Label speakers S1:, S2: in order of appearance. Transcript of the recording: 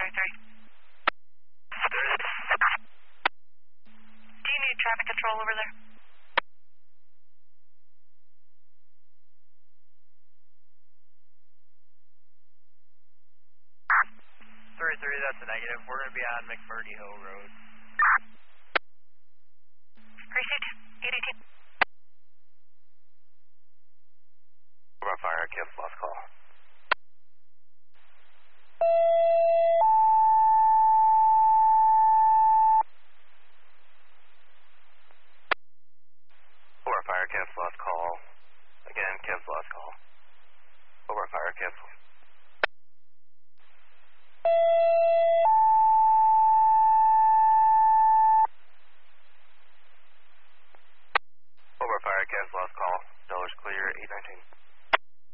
S1: Do you need traffic control over there?
S2: 33, that's a negative. We're going to be on McMurdy Hill Road.
S1: Received. EDT.
S3: We're on fire. Cancel last call. We're on fire. Cancel last call. Again, cancel last call. We're on fire. Cancel.